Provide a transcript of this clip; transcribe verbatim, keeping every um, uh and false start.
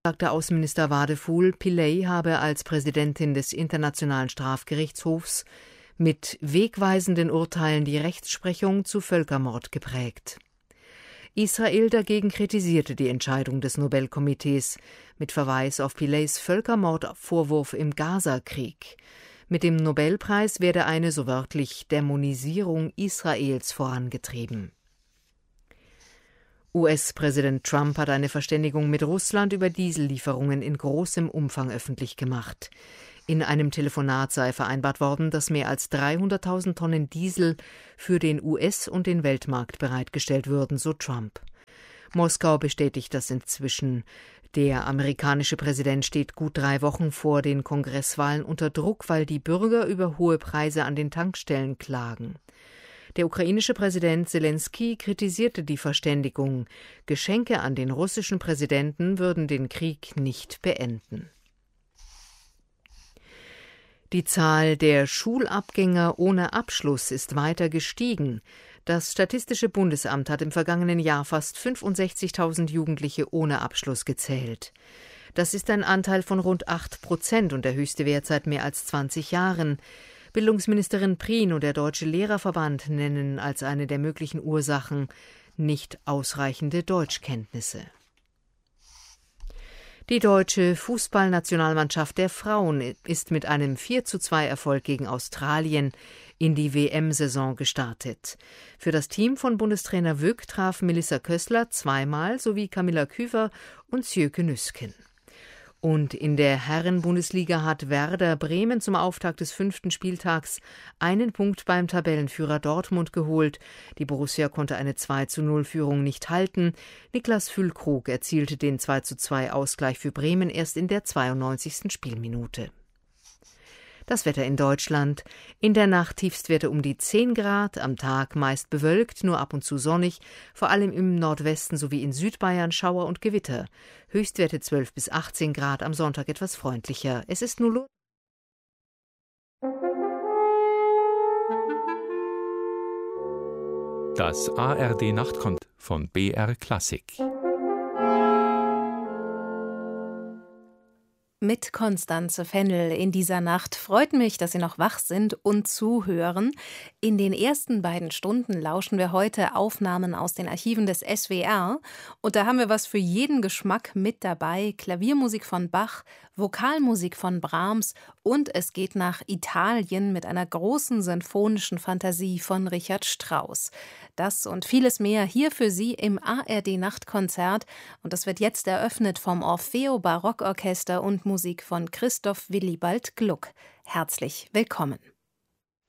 sagte Außenminister Wadephul, Pillay habe als Präsidentin des Internationalen Strafgerichtshofs mit wegweisenden Urteilen die Rechtsprechung zu Völkermord geprägt. Israel dagegen kritisierte die Entscheidung des Nobelkomitees mit Verweis auf Pillays Völkermordvorwurf im Gaza-Krieg. Mit dem Nobelpreis werde eine, so wörtlich, Dämonisierung Israels vorangetrieben. U S-Präsident Trump hat eine Verständigung mit Russland über Diesellieferungen in großem Umfang öffentlich gemacht. In einem Telefonat sei vereinbart worden, dass mehr als dreihunderttausend Tonnen Diesel für den U S- und den Weltmarkt bereitgestellt würden, so Trump. Moskau bestätigt das inzwischen. Der amerikanische Präsident steht gut drei Wochen vor den Kongresswahlen unter Druck, weil die Bürger über hohe Preise an den Tankstellen klagen. Der ukrainische Präsident Selenskyj kritisierte die Verständigung. Geschenke an den russischen Präsidenten würden den Krieg nicht beenden. Die Zahl der Schulabgänger ohne Abschluss ist weiter gestiegen. Das Statistische Bundesamt hat im vergangenen Jahr fast fünfundsechzigtausend Jugendliche ohne Abschluss gezählt. Das ist ein Anteil von rund acht Prozent und der höchste Wert seit mehr als zwanzig Jahren. Bildungsministerin Prien und der Deutsche Lehrerverband nennen als eine der möglichen Ursachen nicht ausreichende Deutschkenntnisse. Die deutsche Fußballnationalmannschaft der Frauen ist mit einem vier zu zwei Erfolg gegen Australien in die W M-Saison gestartet. Für das Team von Bundestrainer Wück trafen Melissa Kössler zweimal sowie Camilla Küfer und Sjöke Nüsken. Und in der Herren-Bundesliga hat Werder Bremen zum Auftakt des fünften Spieltags einen Punkt beim Tabellenführer Dortmund geholt. Die Borussia konnte eine zwei zu null Führung nicht halten. Niklas Füllkrug erzielte den zwei zu zwei Ausgleich für Bremen erst in der zweiundneunzigsten Spielminute. Das Wetter in Deutschland. In der Nacht Tiefstwerte um die zehn Grad, am Tag meist bewölkt, nur ab und zu sonnig, vor allem im Nordwesten sowie in Südbayern Schauer und Gewitter. Höchstwerte zwölf bis achtzehn Grad, am Sonntag etwas freundlicher. Es ist null Uhr. Das A R D Nachtkonzert von B R Klassik. Mit Konstanze Fennel in dieser Nacht. Freut mich, dass Sie noch wach sind und zuhören. In den ersten beiden Stunden lauschen wir heute Aufnahmen aus den Archiven des S W R. Und da haben wir was für jeden Geschmack mit dabei. Klaviermusik von Bach, Vokalmusik von Brahms und es geht nach Italien mit einer großen sinfonischen Fantasie von Richard Strauss. Das und vieles mehr hier für Sie im A R D Nachtkonzert. Und das wird jetzt eröffnet vom Orfeo Barockorchester und Musik von Christoph Willibald Gluck. Herzlich willkommen.